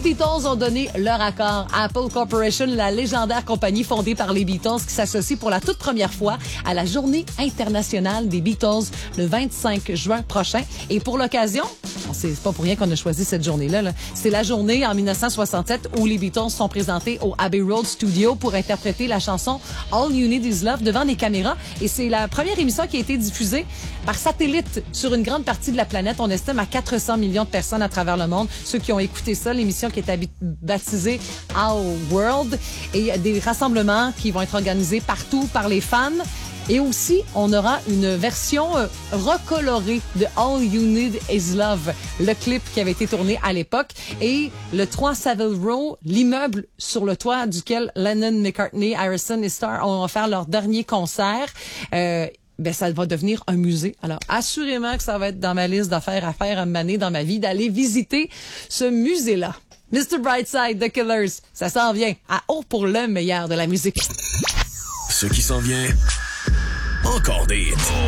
Beatles ont donné leur accord. Apple Corporation, la légendaire compagnie fondée par les Beatles qui s'associe pour la toute première fois à la Journée internationale des Beatles le 25 juin prochain. Et pour l'occasion, c'est pas pour rien qu'on a choisi cette journée-là. Là. C'est la journée en 1967 où les Beatles sont présentés au Abbey Road Studio pour interpréter la chanson All You Need Is Love devant des caméras. Et c'est la première émission qui a été diffusée par satellite sur une grande partie de la planète. On estime à 400 millions de personnes à travers le monde. Ceux qui ont écouté ça, l'émission qui est baptisée Our World. Et il y a des rassemblements qui vont être organisés partout par les fans. Et aussi, on aura une version recolorée de All You Need Is Love, le clip qui avait été tourné à l'époque. Et le 3 Savile Row, l'immeuble sur le toit duquel Lennon, McCartney, Harrison et Starr ont offert leur dernier concert, ça va devenir un musée. Alors, assurément que ça va être dans ma liste d'affaires à faire à mener dans ma vie, d'aller visiter ce musée-là. Mr. Brightside, The Killers, ça s'en vient à haut pour le meilleur de la musique. Ce qui s'en vient... Encore des hits.